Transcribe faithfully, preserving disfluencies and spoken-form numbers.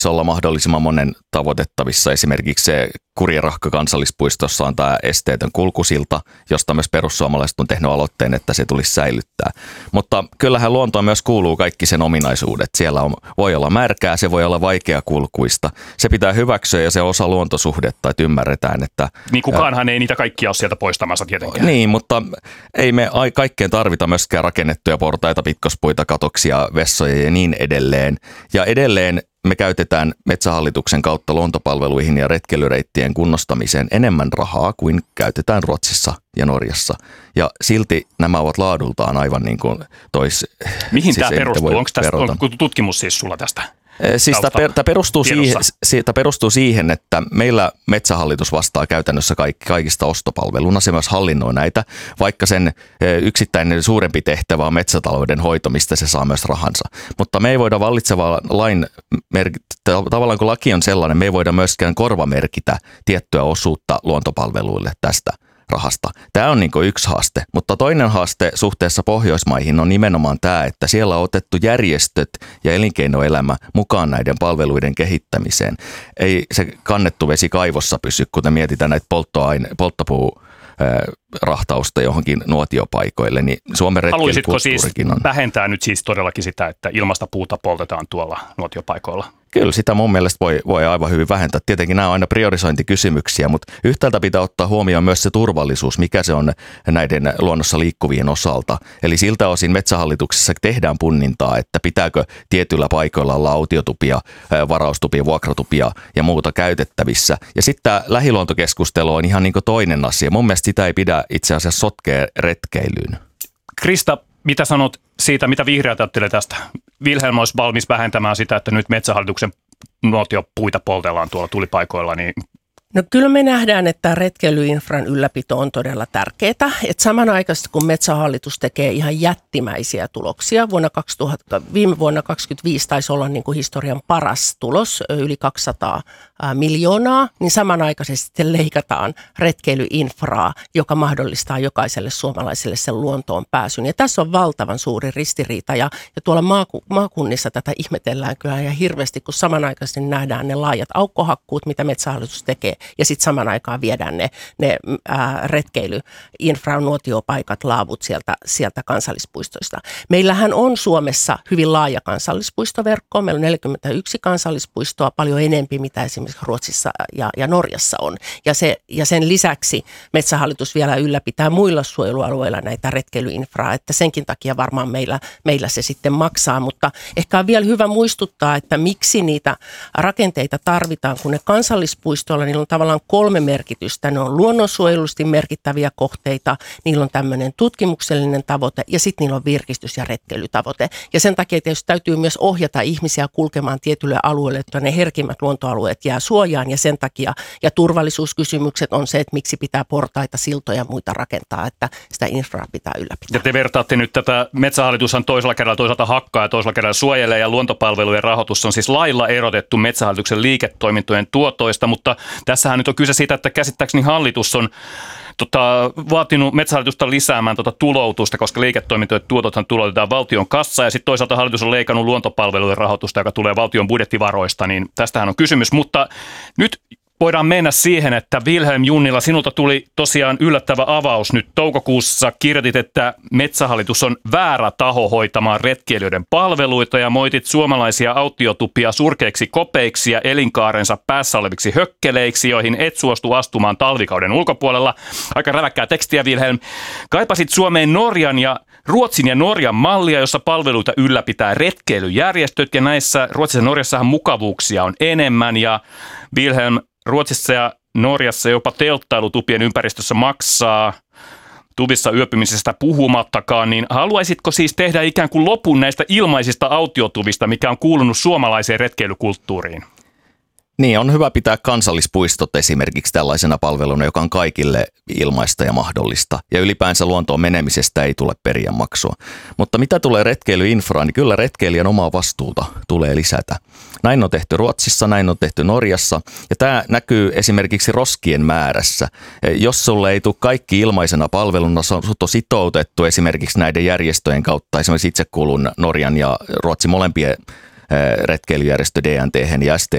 se olla mahdollisimman monen tavoitettavissa. Esimerkiksi se Kurjenrahka kansallispuistossa on tämä esteetön kulkusilta, josta myös perussuomalaiset on tehnyt aloitteen, että se tulisi säilyttää. Mutta kyllähän luontoon myös kuuluu kaikki sen ominaisuudet. Siellä on, voi olla märkää, se voi olla vaikeakulkuista. Se pitää hyväksyä ja se on osa luontosuhdetta, että ymmärretään, että... Niin kukaanhan ei niitä kaikkia ole sieltä poistamassa tietenkään. Niin, mutta ei me kaikkeen tarvita myöskään rakennettuja portaita, pitkospuita, katoksia, vessoja ja niin edelleen. Ja edelleen me käytetään Metsähallituksen kautta luontopalveluihin ja retkeilyreittien kunnostamiseen enemmän rahaa kuin käytetään Ruotsissa ja Norjassa. Ja silti nämä ovat laadultaan aivan niin kuin tois... Mihin siis tämä perustuu? Onko tästä, onko tutkimus siis sulla tästä? Siis tämä perustuu, siihen, perustuu siihen, että meillä Metsähallitus vastaa käytännössä kaikista ostopalveluna. Se myös hallinnoi näitä, vaikka sen yksittäinen suurempi tehtävä on metsätalouden hoito, mistä se saa myös rahansa. Mutta me ei voida vallitsevaa lain, tavallaan kun laki on sellainen, me ei voida myöskään korvamerkitä tiettyä osuutta luontopalveluille tästä rahasta. Tämä on niin kuin yksi haaste, mutta toinen haaste suhteessa Pohjoismaihin on nimenomaan tämä, että siellä on otettu järjestöt ja elinkeinoelämä mukaan näiden palveluiden kehittämiseen. Ei se kannettu vesi kaivossa pysy, kuten mietitään näitä polttoaine, polttopuu rahtausta johonkin nuotiopaikoille, niin Suomen retkeilykulttuurikin on. Haluaisitko siis vähentää nyt siis todellakin sitä, että ilmasta puuta poltetaan tuolla nuotiopaikoilla? Kyllä sitä mun mielestä voi, voi aivan hyvin vähentää. Tietenkin nämä on aina priorisointikysymyksiä, mutta yhtäältä pitää ottaa huomioon myös se turvallisuus, mikä se on näiden luonnossa liikkuvien osalta. Eli siltä osin Metsähallituksessa tehdään punnintaa, että pitääkö tietyillä paikoilla olla autiotupia, varaustupia, vuokratupia ja muuta käytettävissä. Ja sitten tämä lähiluontokeskustelu on ihan niin kuin toinen asia. Mun mielestä sitä ei pidä itse asiassa sotkea retkeilyyn. Krista, mitä sanot siitä, mitä vihreät ajattelee tästä? Wilhelm olisi valmis vähentämään sitä, että nyt Metsähallituksen nuotiopuita poltellaan tuolla tulipaikoilla, niin... No kyllä me nähdään, että retkeilyinfran ylläpito on todella tärkeää. Että samanaikaisesti kun Metsähallitus tekee ihan jättimäisiä tuloksia, vuonna kaksituhatta, viime vuonna kaksikymmentäviisi taisi olla niin kuin historian paras tulos, yli kaksisataa miljoonaa, niin samanaikaisesti sitten leikataan retkeilyinfraa, joka mahdollistaa jokaiselle suomalaiselle sen luontoon pääsyn. Ja tässä on valtavan suuri ristiriita ja, ja tuolla maaku, maakunnissa tätä ihmetellään kyllä ihan hirveästi, kun samanaikaisesti nähdään ne laajat aukkohakkuut, mitä Metsähallitus tekee. Ja sitten saman aikaan viedään ne, ne ää, retkeilyinfran nuotiopaikat, laavut sieltä, sieltä kansallispuistoista. Meillähän on Suomessa hyvin laaja kansallispuistoverkko. Meillä on neljäkymmentäyksi kansallispuistoa, paljon enempi mitä esimerkiksi Ruotsissa ja, ja Norjassa on. Ja, se, ja sen lisäksi Metsähallitus vielä ylläpitää muilla suojelualueilla näitä retkeilyinfraa, että senkin takia varmaan meillä, meillä se sitten maksaa. Mutta ehkä on vielä hyvä muistuttaa, että miksi niitä rakenteita tarvitaan, kun ne kansallispuistoilla, niillä on tavallaan kolme merkitystä. Ne on luonnonsuojelullisesti merkittäviä kohteita, niillä on tämmöinen tutkimuksellinen tavoite ja sitten niillä on virkistys- ja retkeilytavoite. Ja sen takia tietysti täytyy myös ohjata ihmisiä kulkemaan tietylle alueelle, että ne herkimmät luontoalueet jää suojaan ja sen takia. Ja turvallisuuskysymykset on se, että miksi pitää portaita, siltoja ja muita rakentaa, että sitä infraa pitää ylläpitää. Ja te vertaatte nyt tätä, Metsähallitushan toisella kerralla toisaalta hakkaa ja toisella kerralla suojelee ja luontopalvelujen rahoitus on siis lailla erotettu Metsähallituksen liiketoimintojen tuotoista, mutta tässähän nyt on kyse siitä, että käsittääkseni hallitus on tota, vaatinut Metsähallitusta lisäämään tota tuloutusta, koska liiketoimintojen tuotothan tuloutetaan valtion kassaan ja sitten toisaalta hallitus on leikannut luontopalvelujen rahoitusta, joka tulee valtion budjettivaroista, niin tästähän on kysymys, mutta nyt voidaan mennä siihen, että Wilhelm Junnila, sinulta tuli tosiaan yllättävä avaus. Nyt toukokuussa kirjoitit, että Metsähallitus on väärä taho hoitamaan retkeilijöiden palveluita ja moitit suomalaisia autiotupia surkeiksi kopeiksi ja elinkaarensa päässä oleviksi hökkeleiksi, joihin et suostu astumaan talvikauden ulkopuolella. Aika räväkkää tekstiä, Wilhelm. Kaipasit Suomeen Norjan ja Ruotsin ja Norjan mallia, jossa palveluita ylläpitää retkeilyjärjestöt ja näissä Ruotsissa ja Norjassahan mukavuuksia on enemmän ja Wilhelm, Ruotsissa ja Norjassa jopa telttailutupien ympäristössä maksaa, tuvissa yöpymisestä puhumattakaan, niin haluaisitko siis tehdä ikään kuin lopun näistä ilmaisista autiotuvista, mikä on kuulunut suomalaiseen retkeilykulttuuriin? Niin, on hyvä pitää kansallispuistot esimerkiksi tällaisena palveluna, joka on kaikille ilmaista ja mahdollista. Ja ylipäänsä luontoon menemisestä ei tule periä maksua. Mutta mitä tulee retkeilyinfraan, niin kyllä retkeilijän omaa vastuuta tulee lisätä. Näin on tehty Ruotsissa, näin on tehty Norjassa. Ja tämä näkyy esimerkiksi roskien määrässä. Jos sulle ei tule kaikki ilmaisena palveluna, sut on sitoutettu esimerkiksi näiden järjestöjen kautta. Esimerkiksi itse kuulun Norjan ja Ruotsin molempien retkeilyjärjestö D N T ja S T